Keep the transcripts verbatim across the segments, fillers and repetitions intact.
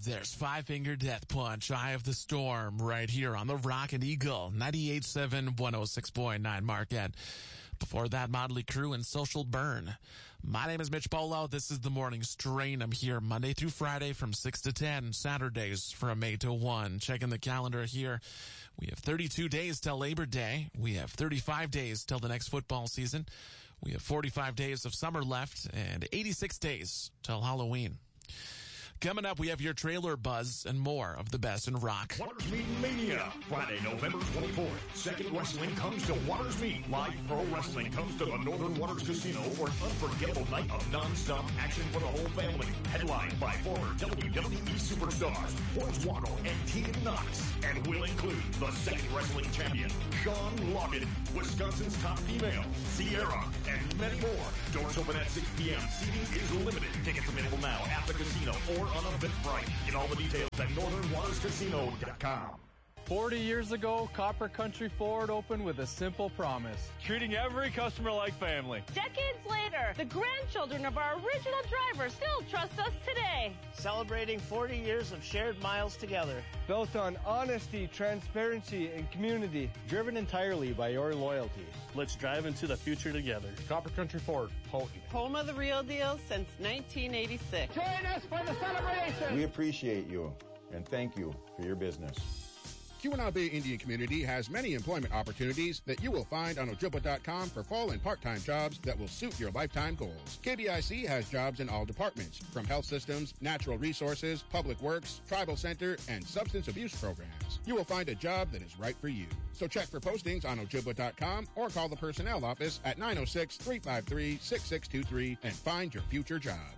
There's Five Finger Death Punch, Eye of the Storm, right here on the Rockin' Eagle, ninety-eight point seven, one oh six point nine Marquette. Before that, Motley Crue and Social Burn. My name is Mitch Polo. This is the Morning Strain. I'm here Monday through Friday from six to ten, Saturdays from eight to one. Checking the calendar here. We have thirty-two days till Labor Day. We have thirty-five days till the next football season. We have forty-five days of summer left and eighty-six days till Halloween. Coming up, we have your trailer buzz and more of the best in rock. Waters Meet Mania, Friday, November twenty-fourth. Second Wrestling comes to Waters Meet. Live Pro Wrestling comes to the Northern Waters Casino for an unforgettable night of non-stop action for the whole family. Headlined by former W W E superstars Hornswoggle and Tegan Knox, and will include the second wrestling champion, Sean Logan, Wisconsin's top female, Sierra, and many more. Doors open at six p.m. Seating is limited. Tickets available now at the casino or on Eventbrite. Get all the details at northern waters casino dot com. forty years ago, Copper Country Ford opened with a simple promise: treating every customer like family. Decades later, the grandchildren of our original driver still trust us today. Celebrating forty years of shared miles together. Built on honesty, transparency, and community. Driven entirely by your loyalty. Let's drive into the future together. Copper Country Ford, Houghton. Home of the real deal since nineteen eighty-six. Join us for the celebration. We appreciate you and thank you for your business. Keweenaw Bay Indian Community has many employment opportunities that you will find on ojibwa dot com for full and part-time jobs that will suit your lifetime goals. K B I C has jobs in all departments, from health systems, natural resources, public works, tribal center, and substance abuse programs. You will find a job that is right for you. So check for postings on ojibwa dot com or call the personnel office at nine oh six, three five three, six six two three and find your future job.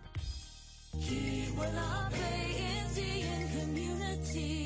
Keweenaw Bay Indian Community.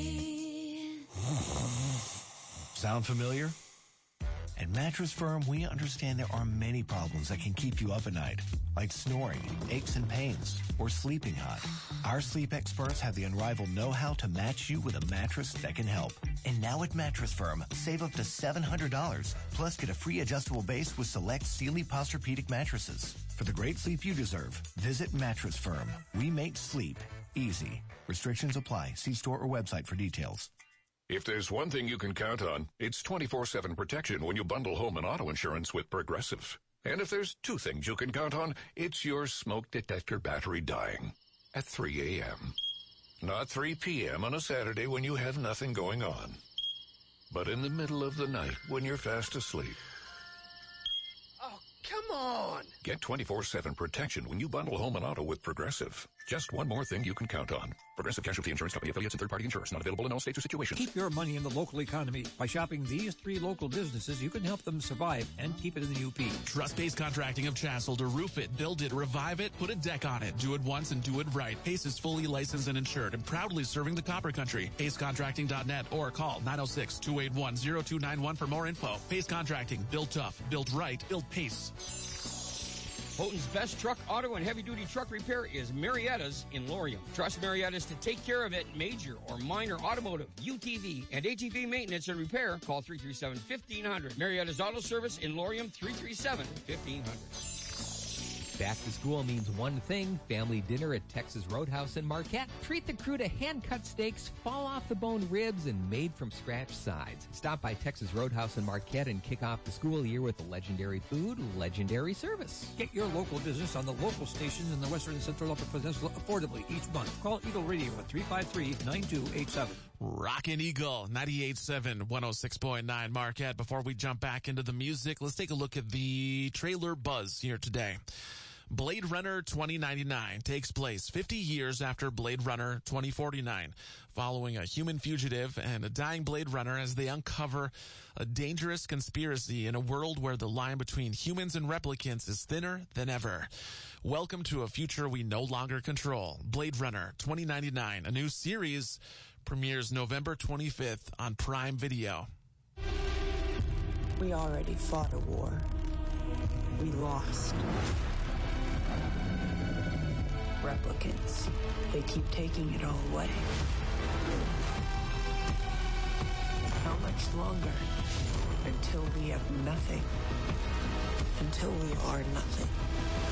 Sound familiar? At Mattress Firm, we understand there are many problems that can keep you up at night, like snoring, aches and pains, or sleeping hot. Our sleep experts have the unrivaled know-how to match you with a mattress that can help. And now at Mattress Firm, save up to seven hundred dollars, plus get a free adjustable base with select Sealy Posturepedic mattresses. For the great sleep you deserve, visit Mattress Firm. We make sleep easy. Restrictions apply. See store or website for details. If there's one thing you can count on, it's twenty-four seven protection when you bundle home and auto insurance with Progressive. And if there's two things you can count on, it's your smoke detector battery dying at three a.m. Not three p.m. on a Saturday when you have nothing going on, but in the middle of the night when you're fast asleep. Oh, come on! Get twenty-four seven protection when you bundle home and auto with Progressive. Just one more thing you can count on. Progressive Casualty Insurance Company, affiliates, and third-party insurers. Not available in all states or situations. Keep your money in the local economy. By shopping these three local businesses, you can help them survive and keep it in the U P. Trust Pace Contracting of Chassel to roof it, build it, revive it, put a deck on it. Do it once and do it right. Pace is fully licensed and insured and proudly serving the Copper Country. pace contracting dot net or call nine oh six, two eight one, oh two nine one for more info. Pace Contracting. Built tough. Built right. Built Pace. Houghton's best truck, auto, and heavy-duty truck repair is Marietta's in Lorium. Trust Marietta's to take care of it. Major or minor automotive, U T V, and A T V maintenance and repair. Call three three seven, fifteen hundred. Marietta's Auto Service in Lorium, three three seven, fifteen hundred. Back to school means one thing: family dinner at Texas Roadhouse in Marquette. Treat the crew to hand-cut steaks, fall-off-the-bone ribs, and made-from-scratch sides. Stop by Texas Roadhouse in Marquette and kick off the school year with legendary food, legendary service. Get your local business on the local stations in the Western and Central Upper Peninsula affordably each month. Call Eagle Radio at three five three, nine two eight seven. Rockin' Eagle, ninety-eight point seven, one oh six point nine Marquette. Before we jump back into the music, let's take a look at the trailer buzz here today. Blade Runner twenty ninety-nine takes place fifty years after Blade Runner twenty forty-nine, following a human fugitive and a dying Blade Runner as they uncover a dangerous conspiracy in a world where the line between humans and replicants is thinner than ever. Welcome to a future we no longer control. Blade Runner twenty ninety-nine, a new series, premieres November twenty-fifth on Prime Video. We already fought a war. We lost. Replicants. They keep taking it all away. How much longer? Until we have nothing. Until we are nothing.